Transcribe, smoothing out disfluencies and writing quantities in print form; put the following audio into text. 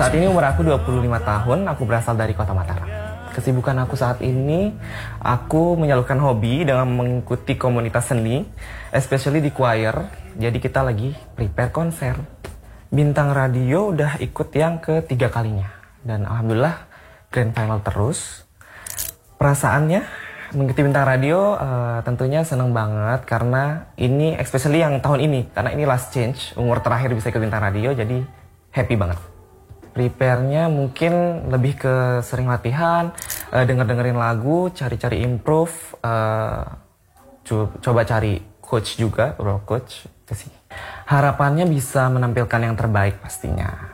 Saat ini umur aku 25 tahun, aku berasal dari Kota Mataram. Kesibukan aku saat ini, aku menyalurkan hobi dengan mengikuti komunitas seni, especially di choir. Jadi kita lagi prepare konser. Bintang radio udah ikut yang ketiga kalinya. Dan alhamdulillah grand final terus. Perasaannya mengikuti bintang radio tentunya seneng banget karena ini especially yang tahun ini. Karena ini last change, umur terakhir bisa ikut bintang radio, jadi happy banget. Prepare-nya mungkin lebih ke sering latihan, denger-dengerin lagu, cari-cari improve, coba cari coach juga, role coach. Harapannya bisa menampilkan yang terbaik pastinya.